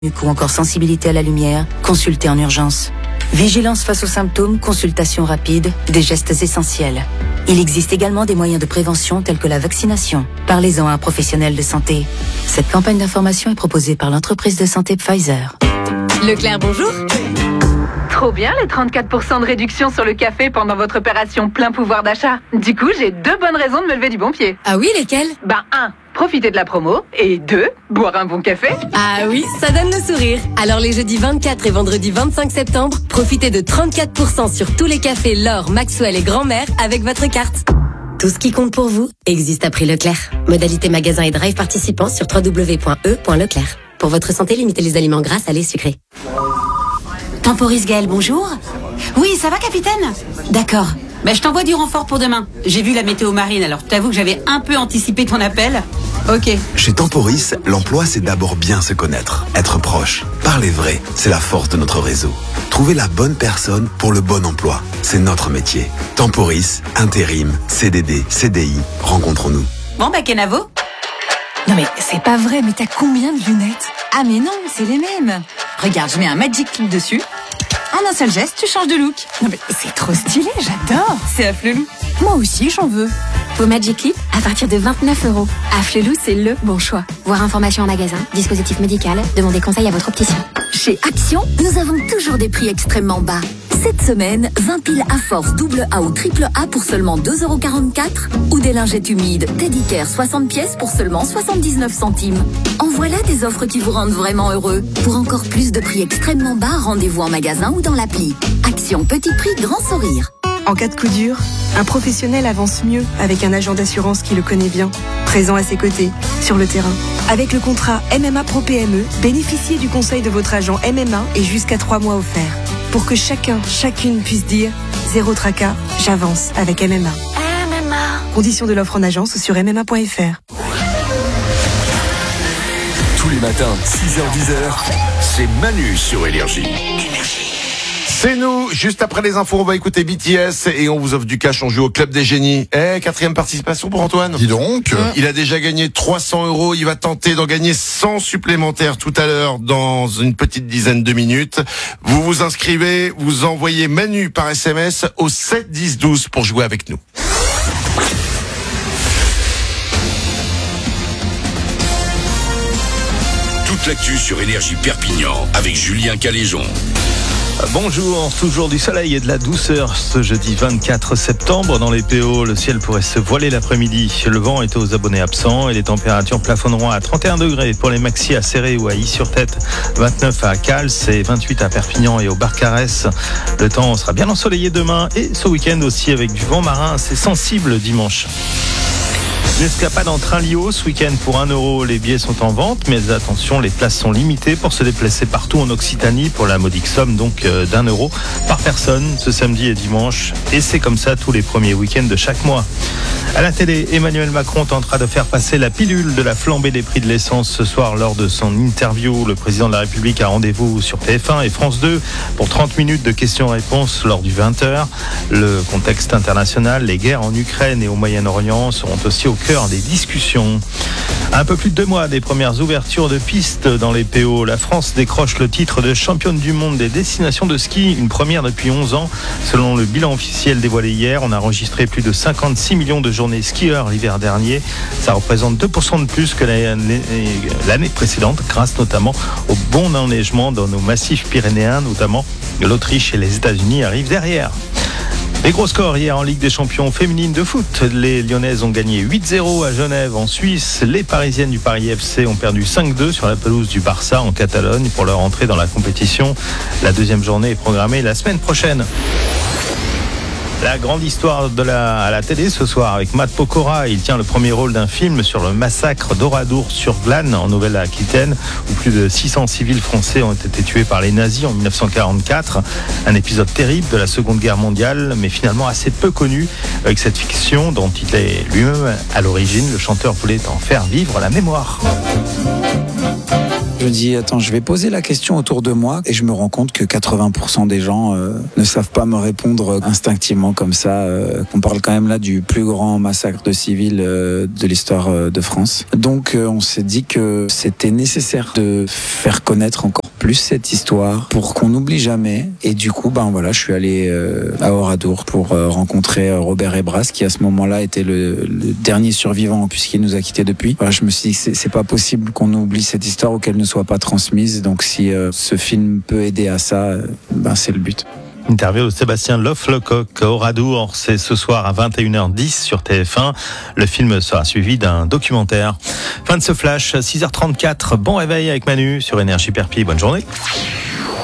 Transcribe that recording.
ou encore sensibilité à la lumière, consultez en urgence. Vigilance face aux symptômes, consultation rapide, des gestes essentiels. Il existe également des moyens de prévention tels que la vaccination. Parlez-en à un professionnel de santé. Cette campagne d'information est proposée par l'entreprise de santé Pfizer. Leclerc, bonjour. Trop bien les 34% de réduction sur le café pendant votre opération plein pouvoir d'achat. Du coup, j'ai 2 bonnes raisons de me lever du bon pied. Ah oui, lesquelles ? 1, profiter de la promo. Et 2, boire un bon café. Ah oui, ça donne le sourire. Alors les jeudis 24 et vendredi 25 septembre, profitez de 34% sur tous les cafés L'Or, Maxwell et Grand-Mère avec votre carte. Tout ce qui compte pour vous existe à prix Leclerc. Modalité magasin et drive participants sur www.e.leclerc. Pour votre santé, limitez les aliments gras, salés, sucrés. Temporis Gaël, bonjour. Oui, ça va, capitaine ? D'accord. Je t'envoie du renfort pour demain. J'ai vu la météo marine, alors t'avoue que j'avais un peu anticipé ton appel. Ok. Chez Temporis, l'emploi, c'est d'abord bien se connaître, être proche, parler vrai. C'est la force de notre réseau. Trouver la bonne personne pour le bon emploi, c'est notre métier. Temporis, intérim, CDD, CDI, rencontrons-nous. Bon, Kenavo. Non mais c'est pas vrai, mais t'as combien de lunettes ? Ah mais non, c'est les mêmes. Regarde, je mets un Magic Clip dessus. En un seul geste, tu changes de look. Non mais c'est trop stylé, j'adore. C'est Afflelou. Moi aussi, j'en veux. Vos Magic Clip à partir de 29 €. Afflelou, c'est le bon choix. Voir information en magasin, dispositif médical, demandez conseil à votre opticien. Chez Action, nous avons toujours des prix extrêmement bas. Cette semaine, 20 piles à force double A ou triple A pour seulement 2,44 € ou des lingettes humides Teddy Care 60 pièces pour seulement 79 centimes. En voilà des offres qui vous rendent vraiment heureux. Pour encore plus de prix extrêmement bas, rendez-vous en magasin ou dans l'appli. Action, petit prix, grand sourire. En cas de coup dur, un professionnel avance mieux avec un agent d'assurance qui le connaît bien, présent à ses côtés, sur le terrain. Avec le contrat MMA Pro PME, bénéficiez du conseil de votre agent MMA et jusqu'à 3 mois offerts. Pour que chacune puisse dire « Zéro tracas, j'avance avec MMA ». Conditions de l'offre en agence sur MMA.fr. Tous les matins, 6h-10h, c'est Manu sur Énergie. C'est nous, juste après les infos, on va écouter BTS et on vous offre du cash, on joue au Club des Génies. 4e participation pour Antoine. Dis donc. Il a déjà gagné 300 €, il va tenter d'en gagner 100 supplémentaires tout à l'heure dans une petite dizaine de minutes. Vous vous inscrivez, vous envoyez Manu par SMS au 7 10 12 pour jouer avec nous. Toute l'actu sur Énergie Perpignan avec Julien Caléjon. Bonjour, toujours du soleil et de la douceur ce jeudi 24 septembre. Dans les PO, le ciel pourrait se voiler l'après-midi. Le vent est aux abonnés absents et les températures plafonneront à 31 degrés pour les maxis à Serré ou à Y-sur-Tête, 29 à Cals et 28 à Perpignan et au Barcarès. Le temps sera bien ensoleillé demain et ce week-end aussi avec du vent marin assez sensible dimanche. Une escapade en train Lio ce week-end pour 1 €. Les billets sont en vente, mais attention, les places sont limitées pour se déplacer partout en Occitanie pour la modique somme donc d'1 € par personne ce samedi et dimanche. Et c'est comme ça tous les premiers week-ends de chaque mois. À la télé, Emmanuel Macron tentera de faire passer la pilule de la flambée des prix de l'essence ce soir lors de son interview. Le président de la République a rendez-vous sur TF1 et France 2 pour 30 minutes de questions-réponses lors du 20h. Le contexte international, les guerres en Ukraine et au Moyen-Orient seront aussi au cœur des discussions. Un peu plus de 2 mois des premières ouvertures de pistes dans les PO. La France décroche le titre de championne du monde des destinations de ski, une première depuis 11 ans. Selon le bilan officiel dévoilé hier, on a enregistré plus de 56 millions de journées skieurs l'hiver dernier. Ça représente 2% de plus que l'année précédente, grâce notamment au bon enneigement dans nos massifs pyrénéens, notamment l'Autriche et les États-Unis arrivent derrière. Les gros scores hier en Ligue des Champions féminines de foot. Les Lyonnaises ont gagné 8-0 à Genève en Suisse. Les Parisiennes du Paris FC ont perdu 5-2 sur la pelouse du Barça en Catalogne pour leur entrée dans la compétition. La deuxième journée est programmée la semaine prochaine. La grande histoire à la télé ce soir avec Matt Pokora. Il tient le premier rôle d'un film sur le massacre d'Oradour-sur-Glane en Nouvelle-Aquitaine où plus de 600 civils français ont été tués par les nazis en 1944. Un épisode terrible de la Seconde Guerre mondiale mais finalement assez peu connu avec cette fiction dont il est lui-même à l'origine. Le chanteur voulait en faire vivre la mémoire. Je me dis, attends, je vais poser la question autour de moi et je me rends compte que 80% des gens ne savent pas me répondre instinctivement comme ça. On parle quand même là du plus grand massacre de civils de l'histoire de France. Donc on s'est dit que c'était nécessaire de faire connaître encore plus cette histoire pour qu'on n'oublie jamais. Et du coup, je suis allé à Oradour pour rencontrer Robert Ebras, qui à ce moment-là était le dernier survivant puisqu'il nous a quittés depuis. Voilà, je me suis dit que c'est pas possible qu'on oublie cette histoire ou qu'elle ne soit pas transmise. Donc si ce film peut aider à ça, c'est le but. Interview de Sébastien Loff-Lecoq. Oradour, c'est ce soir à 21h10 sur TF1. Le film sera suivi d'un documentaire. Fin de ce flash, 6h34. Bon réveil avec Manu sur Énergie Perpi. Bonne journée.